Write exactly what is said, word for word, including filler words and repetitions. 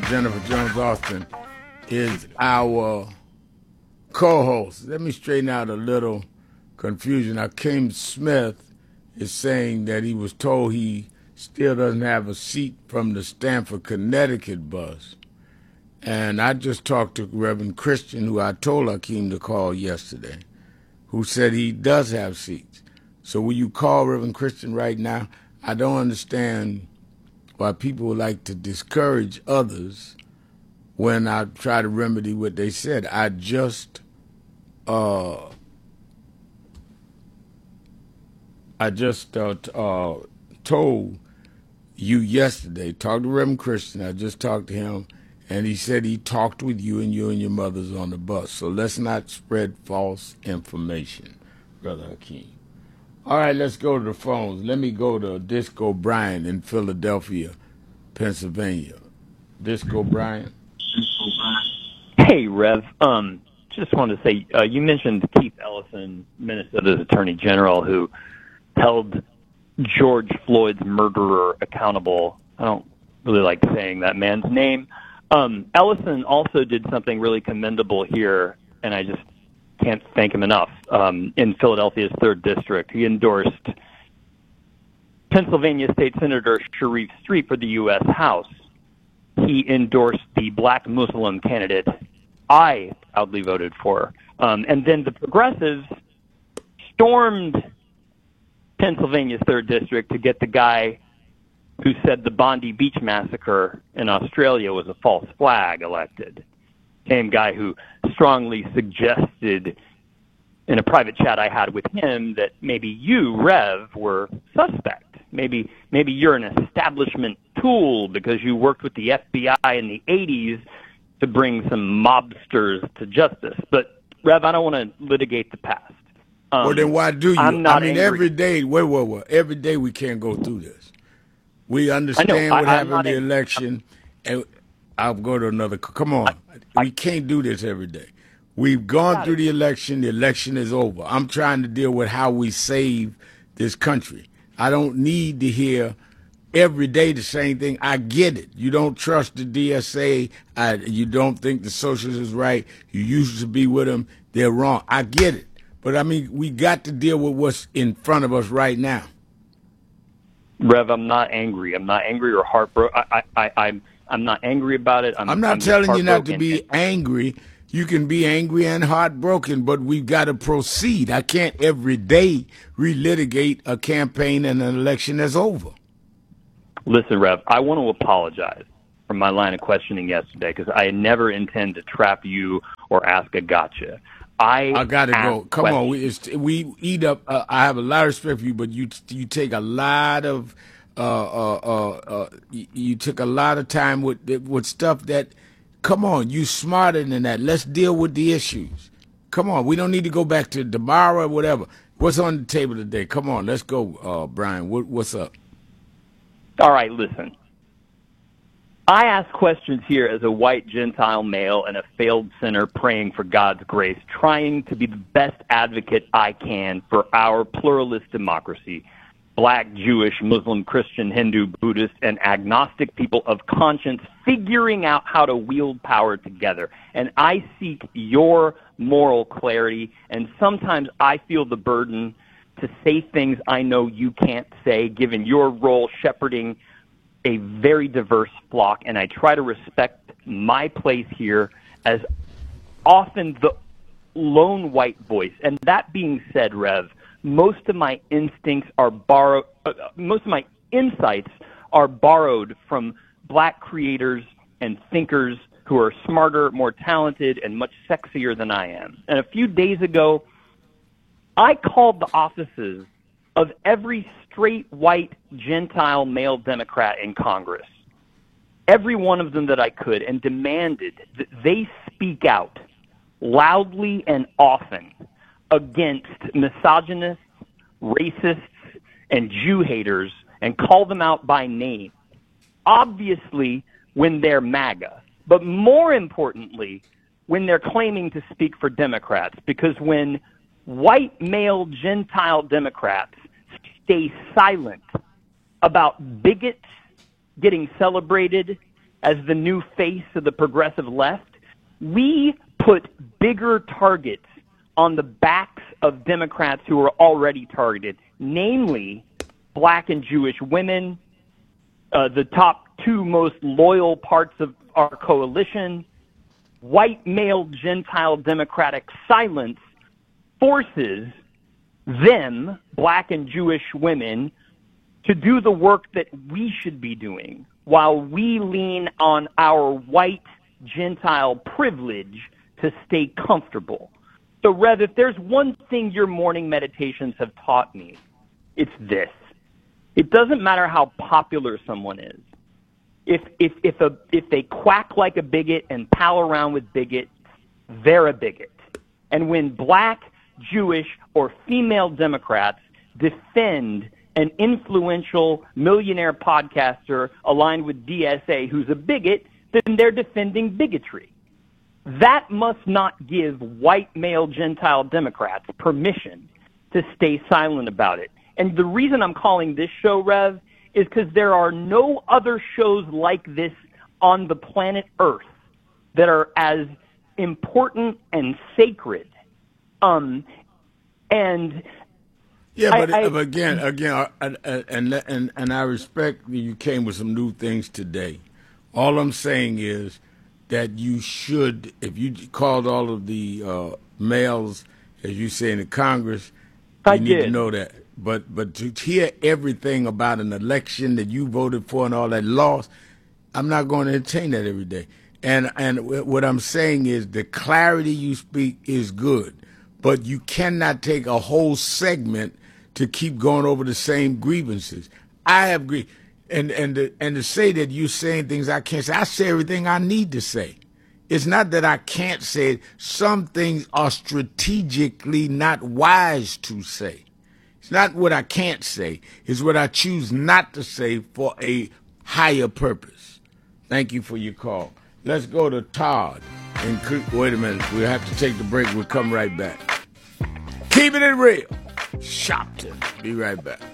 Jennifer Jones Austin is our co-host. Let me straighten out a little confusion. Akeem Smith is saying that he was told he still doesn't have a seat from the Stamford, Connecticut bus. And I just talked to Reverend Christian, who I told Akeem to call yesterday, who said he does have seats. So will you call Reverend Christian right now? I don't understand why people like to discourage others when I try to remedy what they said. I just, uh, I just uh, t- uh, told you yesterday, talked to Reverend Christian, I just talked to him, and he said he talked with you and you and your mothers on the bus. So let's not spread false information, Brother Hakeem. All right, let's go to the phones. Let me go to Disco Brian in Philadelphia, Pennsylvania. Disco Brian. Hey, Rev. Um, just wanted to say, uh, you mentioned Keith Ellison, Minnesota's Attorney General, who held George Floyd's murderer accountable. I don't really like saying that man's name. Um, Ellison also did something really commendable here, and I just can't thank him enough. Um, in Philadelphia's third district, he endorsed Pennsylvania State Senator Sharif Street for the U S House. He endorsed the black Muslim candidate I proudly voted for. Um, and then the progressives stormed Pennsylvania's third district to get the guy who said the Bondi Beach massacre in Australia was a false flag elected. Same guy who strongly suggested in a private chat I had with him that maybe you, Rev, were suspect. Maybe maybe you're an establishment tool because you worked with the F B I in the eighties to bring some mobsters to justice. But, Rev, I don't want to litigate the past. Um, well, then why do you? I'm not I mean, angry. every day, wait, wait, wait. Every day we can't go through this. We understand I know, what I, happened in the angry. election. And I'll go to another. Come on. I, we can't do this every day. We've gone through it. the election. The election is over. I'm trying to deal with how we save this country. I don't need to hear every day the same thing. I get it. You don't trust the D S A. I, you don't think the socialists is right. You used to be with them. They're wrong. I get it. But, I mean, we got to deal with what's in front of us right now. Rev, I'm not angry. I'm not angry or heartbroken. I, I, I, I'm, I'm not angry about it. I'm, I'm not I'm telling you not to heartbroken. be angry. You can be angry and heartbroken, but we've got to proceed. I can't every day relitigate a campaign and an election that's over. Listen, Rev, I want to apologize for my line of questioning yesterday because I never intend to trap you or ask a gotcha. I I gotta go. Come questions. on, we it's, we eat up. Uh, I have a lot of respect for you, but you you take a lot of uh uh uh, uh you, you took a lot of time with with stuff that. Come on, you smarter than that. Let's deal with the issues. Come on, we don't need to go back to tomorrow or whatever. What's on the table today? Come on, let's go, uh, Brian. What, what's up? All right, listen. I ask questions here as a white Gentile male and a failed sinner praying for God's grace, trying to be the best advocate I can for our pluralist democracy. Black, Jewish, Muslim, Christian, Hindu, Buddhist, and agnostic people of conscience figuring out how to wield power together. And I seek your moral clarity, and sometimes I feel the burden to say things I know you can't say, given your role shepherding a very diverse flock, and I try to respect my place here as often the lone white voice. And that being said, Rev, most of my instincts are borrowed, uh, most of my insights are borrowed from black creators and thinkers who are smarter, more talented, and much sexier than I am. And a few days ago, I called the offices of every straight white Gentile male Democrat in Congress, every one of them that I could, and demanded that they speak out loudly and often against misogynists, racists, and Jew haters and call them out by name. Obviously, when they're MAGA, but more importantly, when they're claiming to speak for Democrats, because when white male Gentile Democrats stay silent about bigots getting celebrated as the new face of the progressive left, we put bigger targets on the backs of Democrats who are already targeted, namely black and Jewish women, uh, the top two most loyal parts of our coalition. White male Gentile Democratic silence forces them, black and Jewish women, to do the work that we should be doing while we lean on our white Gentile privilege to stay comfortable. So, Rev, if there's one thing your morning meditations have taught me, it's this. It doesn't matter how popular someone is. If if if a if they quack like a bigot and pal around with bigots, they're a bigot. And when black, Jewish, or female Democrats defend an influential millionaire podcaster aligned with D S A who's a bigot, then they're defending bigotry. That must not give white male Gentile Democrats permission to stay silent about it. And the reason I'm calling this show, Rev, is because there are no other shows like this on the planet Earth that are as important and sacred. Um, and yeah, but, I, I, but again, again, I, I, and and and I respect that you came with some new things today. All I'm saying is that you should, if you called all of the uh, males, as you say in the Congress, you I need did. to know that. But but to hear everything about an election that you voted for and all that loss, I'm not going to entertain that every day. And and what I'm saying is the clarity you speak is good, but you cannot take a whole segment to keep going over the same grievances. I have grief, and and to, and to say that you're saying things I can't say. I say everything I need to say. It's not that I can't say it. Some things are strategically not wise to say. It's not what I can't say. It's what I choose not to say for a higher purpose. Thank you for your call. Let's go to Todd. And wait a minute. We'll have to take the break. We'll come right back. Keeping it real. Shopton. Be right back.